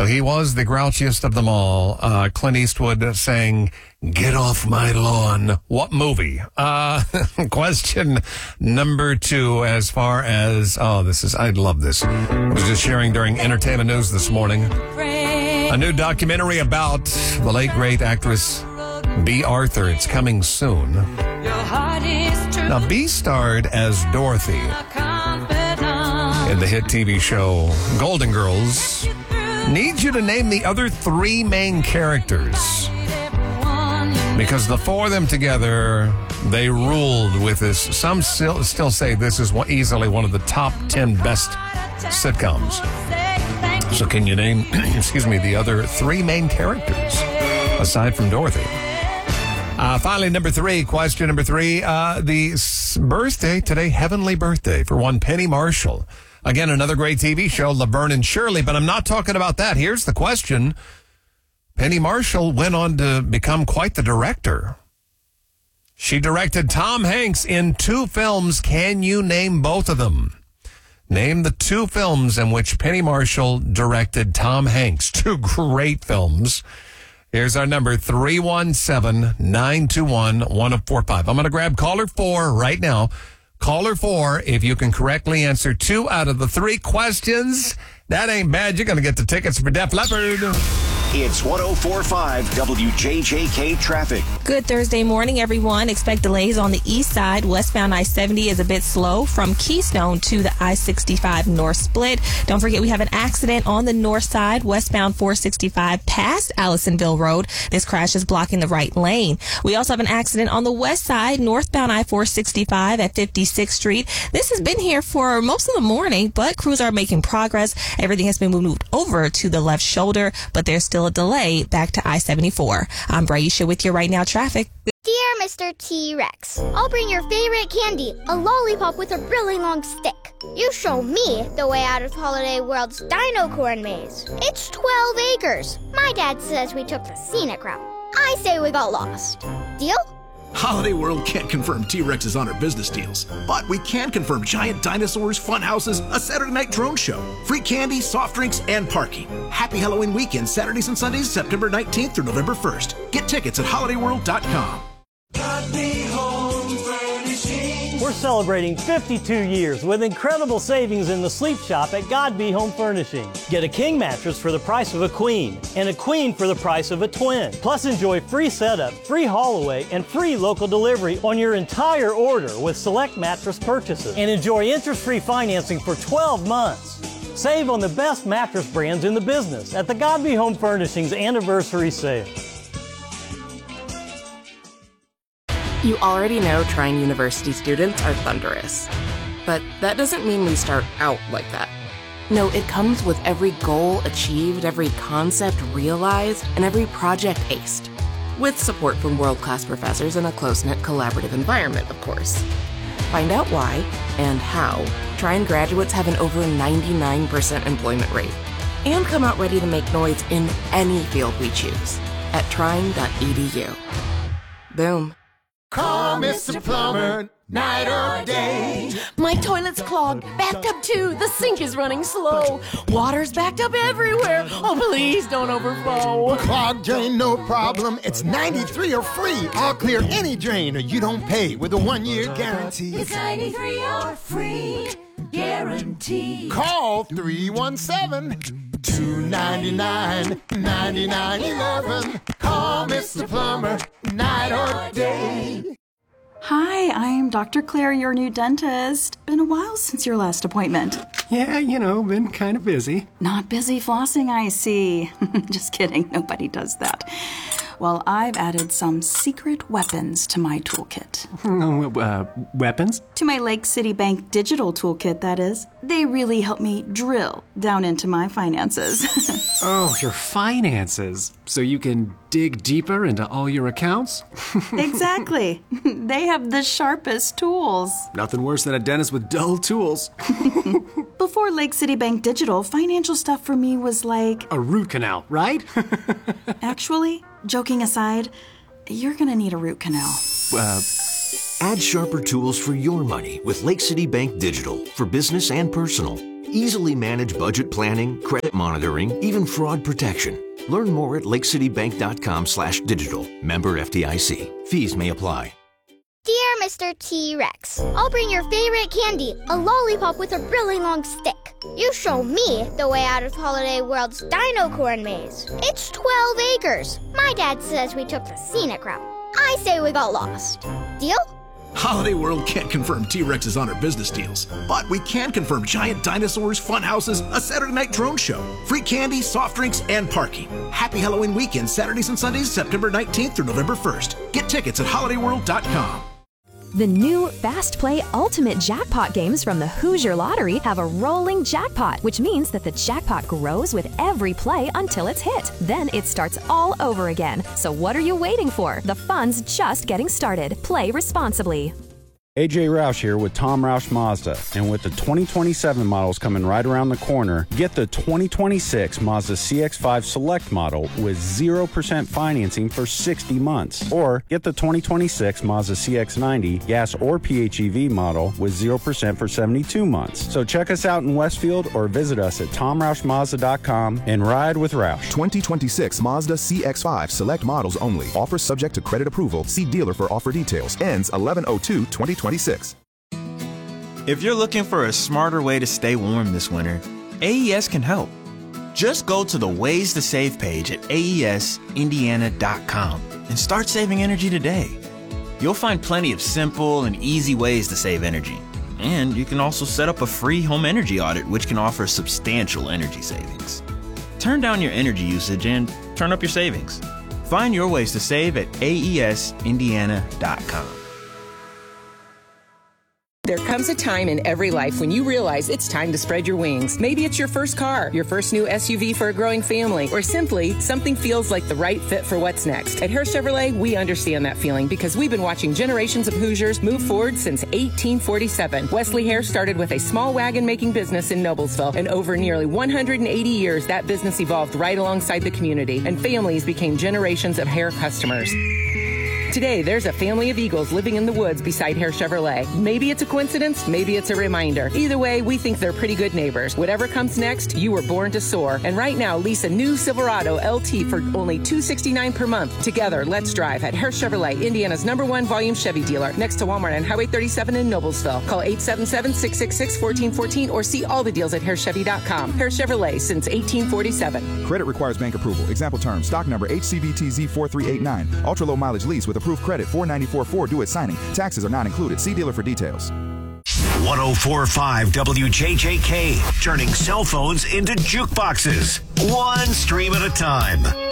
So he was the grouchiest of them all. Clint Eastwood saying, "Get off my lawn." What movie? Question number 2, as far as, I love this. I was just sharing during entertainment news this morning. A new documentary about the late, great actress Bea Arthur. It's coming soon. Now, Bea starred as Dorothy in the hit TV show Golden Girls. Need you to name the other 3 main characters, because the 4 of them together, they ruled with this. Some still say this is easily one of the top 10 best sitcoms. So can you name, the other 3 main characters aside from Dorothy? Finally, question number 3, the birthday today, heavenly birthday for one Penny Marshall. Again, another great TV show, Laverne and Shirley, but I'm not talking about that. Here's the question. Penny Marshall went on to become quite the director. She directed Tom Hanks in 2 films. Can you name both of them? Name the 2 films in which Penny Marshall directed Tom Hanks. 2 great films. Here's our number, 317-921-1045. I'm going to grab caller 4 right now. Caller 4, if you can correctly answer 2 out of the 3 questions, that ain't bad. You're going to get the tickets for Def Leppard. It's 104.5 WJJK traffic. Good Thursday morning, everyone. Expect delays on the east side. Westbound I-70 is a bit slow from Keystone to the I-65 north split. Don't forget we have an accident on the north side, westbound 465 past Allisonville Road. This crash is blocking the right lane. We also have an accident on the west side, northbound I-465 at 56th Street. This has been here for most of the morning, but crews are making progress. Everything has been moved over to the left shoulder, but there's still a delay back to I-74. I'm Braisha with your Right Now traffic. Dear Mr. T-Rex, I'll bring your favorite candy, a lollipop with a really long stick. You show me the way out of Holiday World's Dino Corn Maze. It's 12 acres. My dad says we took the scenic route. I say we got lost. Deal? Holiday World can't confirm T-Rexes on our business deals, but we can confirm giant dinosaurs, fun houses, a Saturday night drone show, free candy, soft drinks, and parking. Happy Halloween weekend, Saturdays and Sundays, September 19th through November 1st. Get tickets at holidayworld.com. We're celebrating 52 years with incredible savings in the sleep shop at Godby Home Furnishing. Get a king mattress for the price of a queen and a queen for the price of a twin. Plus enjoy free setup, free haul away, and free local delivery on your entire order with select mattress purchases. And enjoy interest-free financing for 12 months. Save on the best mattress brands in the business at the Godby Home Furnishings Anniversary Sale. You already know Trine University students are thunderous. But that doesn't mean we start out like that. No, it comes with every goal achieved, every concept realized, and every project aced. With support from world-class professors in a close-knit collaborative environment, of course. Find out why and how Trine graduates have an over 99% employment rate. And come out ready to make noise in any field we choose at trine.edu. Boom. Call Mr. Plumber, night or day. My toilet's clogged, backed up too, the sink is running slow. Water's backed up everywhere, oh please don't overflow. Clogged drain, no problem, it's 93 or free. I'll clear any drain or you don't pay with a 1-year guarantee. It's 93 or free guarantee. Call 317-299-9911. Call Mr. Plumber, night or day. Hi, I'm Dr. Claire, your new dentist. Been a while since your last appointment. Yeah, been kind of busy. Not busy flossing, I see. Just kidding, nobody does that. Well, I've added some secret weapons to my toolkit. Weapons? To my Lake City Bank digital toolkit, that is. They really help me drill down into my finances. Oh, your finances. So you can dig deeper into all your accounts? Exactly. They have the sharpest tools. Nothing worse than a dentist with dull tools. Before Lake City Bank Digital, financial stuff for me was like... a root canal, right? Actually, joking aside, you're gonna need a root canal. Add sharper tools for your money with Lake City Bank Digital for business and personal. easily manage budget planning, credit monitoring, even fraud protection. Learn more at lakecitybank.com/digital. Member FDIC. Fees may apply. Dear Mr. T-Rex, I'll bring your favorite candy, a lollipop with a really long stick. You show me the way out of Holiday World's Dino Corn Maze. It's 12 acres. My dad says we took the scenic route. I say we got lost. Deal? Holiday World can't confirm T-Rexes on our business deals, but we can confirm giant dinosaurs, fun houses, a Saturday night drone show, free candy, soft drinks, and parking. Happy Halloween weekend, Saturdays and Sundays, September 19th through November 1st. Get tickets at holidayworld.com. The new Fast Play Ultimate Jackpot games from the Hoosier Lottery have a rolling jackpot, which means that the jackpot grows with every play until it's hit. Then it starts all over again. So what are you waiting for? The fun's just getting started. Play responsibly. AJ Roush here with Tom Roush Mazda, and with the 2027 models coming right around the corner, get the 2026 Mazda CX-5 Select model with 0% financing for 60 months, or get the 2026 Mazda CX-90 gas or PHEV model with 0% for 72 months. So check us out in Westfield or visit us at TomRoushMazda.com and ride with Roush. 2026 Mazda CX-5 Select models only. Offer subject to credit approval. See dealer for offer details. Ends 11/02/2026. If you're looking for a smarter way to stay warm this winter, AES can help. Just go to the Ways to Save page at AESindiana.com and start saving energy today. You'll find plenty of simple and easy ways to save energy. And you can also set up a free home energy audit, which can offer substantial energy savings. Turn down your energy usage and turn up your savings. Find your ways to save at AESindiana.com. There comes a time in every life when you realize it's time to spread your wings. Maybe it's your first car, your first new SUV for a growing family, or simply something feels like the right fit for what's next. At Hare Chevrolet, we understand that feeling because we've been watching generations of Hoosiers move forward since 1847. Wesley Hare started with a small wagon-making business in Noblesville, and over nearly 180 years, that business evolved right alongside the community, and families became generations of Hare customers. Today, there's a family of Eagles living in the woods beside Hare Chevrolet. Maybe it's a coincidence, maybe it's a reminder. Either way, we think they're pretty good neighbors. Whatever comes next, you were born to soar. And right now, lease a new Silverado LT for only $269 per month. Together, let's drive at Hare Chevrolet, Indiana's #1 volume Chevy dealer, next to Walmart on Highway 37 in Noblesville. Call 877-666-1414 or see all the deals at HareChevy.com. Hare Chevrolet since 1847. Credit requires bank approval. Example terms, stock number HCVTZ4389. Ultra low mileage lease with approved credit, $494.4 due at signing. Taxes are not included. See dealer for details. 104.5 WJJK, turning cell phones into jukeboxes, one stream at a time.